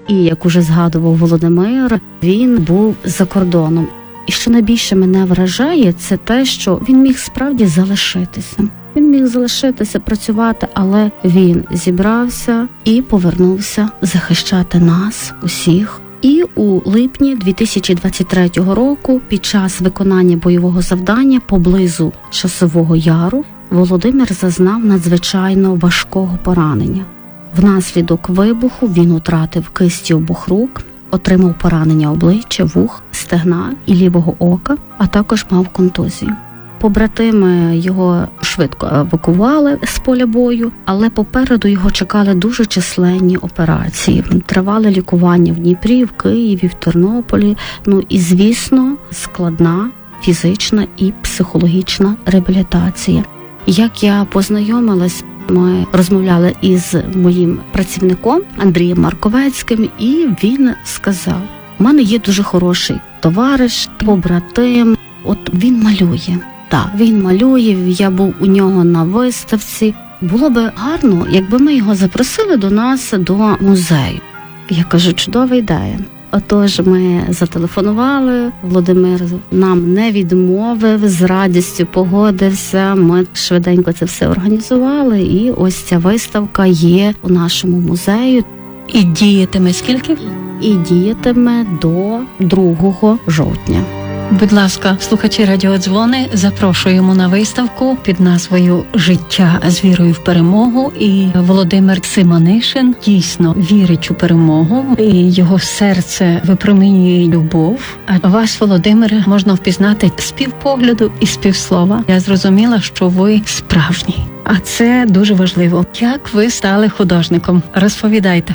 І, як уже згадував Володимир, він був за кордоном. І що найбільше мене вражає, це те, що він міг справді залишитися. Він міг залишитися, працювати, але він зібрався і повернувся захищати нас усіх. І у липні 2023 року, під час виконання бойового завдання поблизу Часового Яру, Володимир зазнав надзвичайно важкого поранення. Внаслідок вибуху він втратив кисті обох рук, отримав поранення обличчя, вух, стегна і лівого ока, а також мав контузію. Побратими його швидко евакували з поля бою, але попереду його чекали дуже численні операції. Тривале лікування в Дніпрі, в Києві, в Тернополі. І, звісно, складна фізична і психологічна реабілітація. Як я познайомилась, ми розмовляли із моїм працівником Андрієм Марковецьким, і він сказав: у мене є дуже хороший товариш, побратим, от він малює. Так, він малює, я був у нього на виставці. Було би гарно, якби ми його запросили до нас, до музею. Я кажу, чудова ідея. Отож, ми зателефонували, Володимир нам не відмовив, з радістю погодився, ми швиденько це все організували, і ось ця виставка є у нашому музею. І діятиме скільки? І діятиме до 2 жовтня. Будь ласка, слухачі радіодзвони, запрошуємо на виставку під назвою «Життя з вірою в перемогу». І Володимир Симонишин дійсно вірить у перемогу, і його серце випромінює любов. А вас, Володимире, можна впізнати з півпогляду і з півслова. Я зрозуміла, що ви справжній. А це дуже важливо. Як ви стали художником? Розповідайте.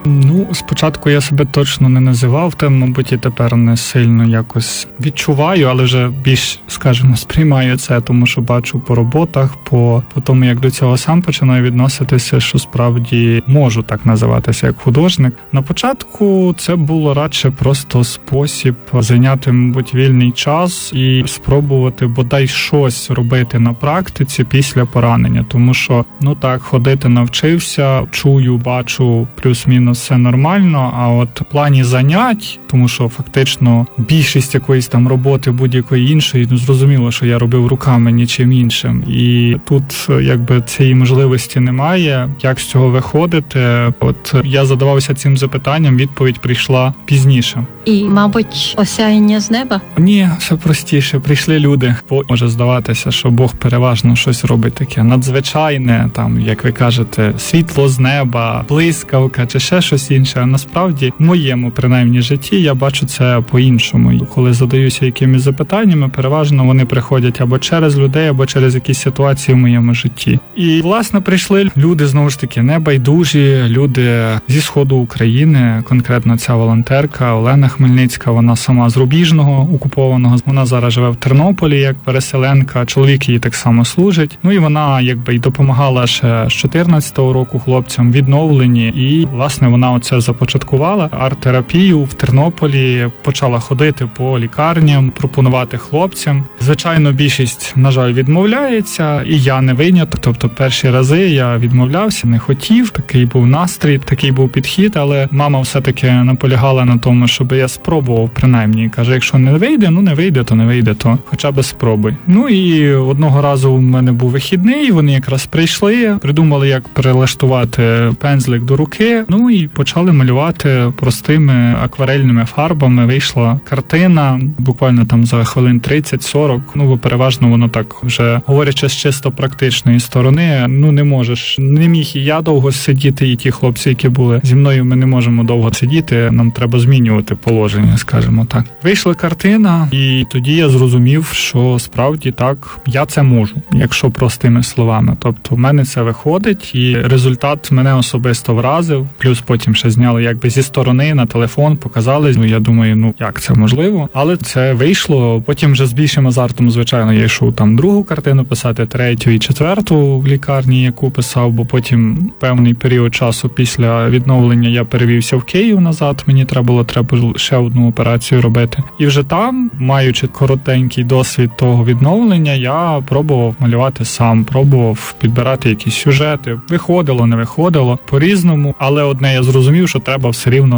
Спочатку я себе точно не називав, мабуть, і тепер не сильно якось відчуваю, але вже більш, скажімо, сприймаю це, тому що бачу по роботах, по тому, як до цього сам починаю відноситися, що справді можу так називатися як художник. На початку це було радше просто спосіб зайняти, мабуть, вільний час і спробувати бодай щось робити на практиці після поранення, тому що, ходити навчився, чую, бачу, плюс-мінус все нормально, а от в плані занять, тому що фактично більшість якоїсь там роботи будь-якої іншої, зрозуміло, що я робив руками, нічим іншим. І тут якби цієї можливості немає, як з цього виходити. От я задавався цим запитанням, відповідь прийшла пізніше. І, мабуть, осяяння з неба? Ні, все простіше. Прийшли люди. Може здаватися, що Бог переважно щось робить таке надзвичайне, там, як ви кажете, світло з неба, блискавка чи ще щось інше. А насправді, в моєму, принаймні, житті я бачу це по-іншому. Коли задаюся якимись запитаннями, переважно вони приходять або через людей, або через якісь ситуації в моєму житті. І, власне, прийшли люди, знову ж таки, небайдужі, люди зі Сходу України, конкретно ця волонтерка Олена Хмельницька, вона сама з Рубіжного окупованого. Вона зараз живе в Тернополі як переселенка, чоловік її так само служить. І вона якби й допомагала ще з 14-го року хлопцям відновлені. І, власне, вона оце започаткувала арт-терапію в Тернополі, почала ходити по лікарням, пропонувати хлопцям. Звичайно, більшість, на жаль, відмовляється, і я не виняток. Тобто перші рази я відмовлявся, не хотів, такий був настрій, такий був підхід, але мама все-таки наполягала на тому, щоб я спробував, принаймні. Каже, якщо не вийде, не вийде, то хоча б спробуй. І одного разу в мене був вихідний, вони якраз прийшли, придумали, як перелаштувати пензлик до руки, і почали малювати простими акварельними фарбами. Вийшла картина, буквально там за хвилин 30-40, бо переважно воно так вже, говорячи з чисто практичної сторони, не міг і я довго сидіти, і ті хлопці, які були зі мною, ми не можемо довго сидіти, нам треба змінювати положення, скажімо так. Вийшла картина, і тоді я зрозумів, що справді так, я це можу, якщо простими словами. Тобто в мене це виходить, і результат мене особисто вразив, плюс потім ще зняли якби зі сторони на телефон, показали. Я думаю, як це можливо? Але це вийшло. Потім вже з більшим азартом, звичайно, я йшов там другу картину писати, третю і четверту в лікарні, яку писав, бо потім певний період часу після відновлення я перевівся в Київ назад, мені треба ще одну операцію робити. І вже там, маючи коротенький досвід того відновлення, я пробував малювати сам, пробував підбирати якісь сюжети. Виходило, не виходило, по-різному. Але одне я зрозумів, що треба все рівно